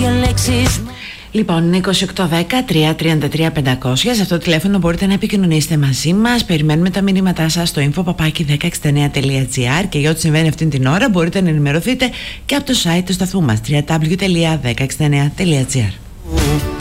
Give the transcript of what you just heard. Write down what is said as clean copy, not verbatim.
δύο λέξεις. Λοιπόν, 2810-333-500. Σε αυτό το τηλέφωνο μπορείτε να επικοινωνήσετε μαζί μας. Περιμένουμε τα μηνύματά σας στο info@1069.gr και για ό,τι συμβαίνει αυτήν την ώρα μπορείτε να ενημερωθείτε και από το site του σταθμού μας www.1069.gr.